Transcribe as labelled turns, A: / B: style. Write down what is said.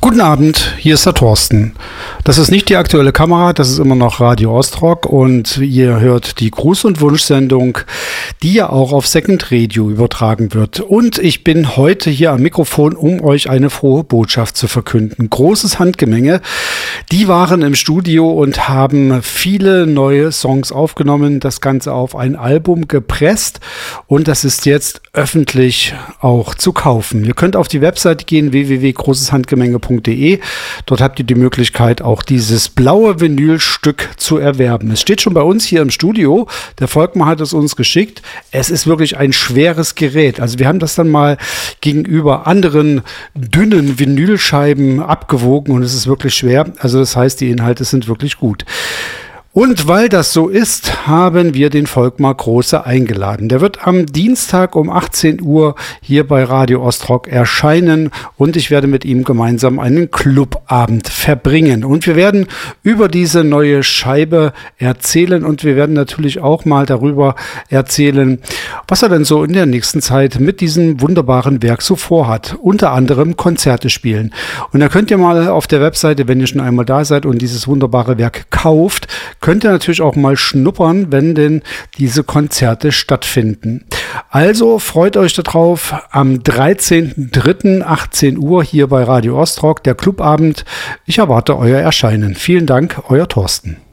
A: Guten Abend, hier ist der Thorsten. Das ist nicht die aktuelle Kamera, das ist immer noch Radio Ostrock und ihr hört die Gruß- und Wunschsendung, die ja auch auf Second Radio übertragen wird. Und ich bin heute hier am Mikrofon, um euch eine frohe Botschaft zu verkünden. Großes Handgemenge. Die waren im Studio und haben viele neue Songs aufgenommen, das Ganze auf ein Album gepresst und das ist jetzt öffentlich auch zu kaufen. Ihr könnt auf die Webseite gehen, www.großeshandgemenge.de. Dort habt ihr die Möglichkeit, auch dieses blaue Vinylstück zu erwerben. Es steht schon bei uns hier im Studio. Der Volkmar hat es uns geschickt. Es ist wirklich ein schweres Gerät. Also wir haben das dann mal gegenüber anderen dünnen Vinylscheiben abgewogen und es ist wirklich schwer. Also das heißt, die Inhalte sind wirklich gut. Und weil das so ist, haben wir den Volkmar Große eingeladen. Der wird am Dienstag um 18 Uhr hier bei Radio Ostrock erscheinen und ich werde mit ihm gemeinsam einen Clubabend verbringen. Und wir werden über diese neue Scheibe erzählen und wir werden natürlich auch mal darüber erzählen, was er denn so in der nächsten Zeit mit diesem wunderbaren Werk so vorhat. Unter anderem Konzerte spielen. Und da könnt ihr mal auf der Webseite, wenn ihr schon einmal da seid und dieses wunderbare Werk kauft, könnt ihr natürlich auch mal schnuppern, wenn denn diese Konzerte stattfinden. Also freut euch darauf, am 13.03. 18 Uhr hier bei Radio Ostrock, der Clubabend. Ich erwarte euer Erscheinen. Vielen Dank, euer Thorsten.